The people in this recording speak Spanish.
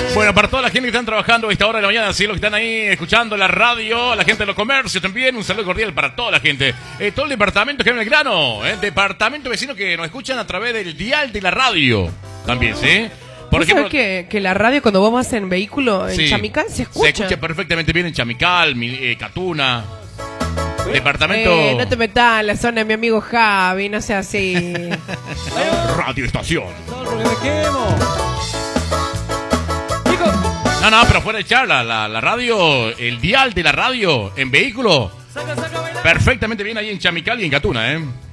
Bueno, para toda la gente que están trabajando a esta hora de la mañana, sí, los que están ahí escuchando la radio, la gente de los comercios también, un saludo cordial para toda la gente. Todo el departamento que en Belgrano, departamento vecino que nos escuchan a través del dial de la radio. También, ¿sí? Por ejemplo, sabés que la radio cuando vos vas en vehículo en Chamical se escucha. Se escucha perfectamente bien en Chamical, Catuna. Departamento. No te metas en la zona de mi amigo Javi, no sea así. Radio estación. No, pero fuera de charla, la radio, el dial de la radio en vehículo. Perfectamente bien ahí en Chamical y en Catuna,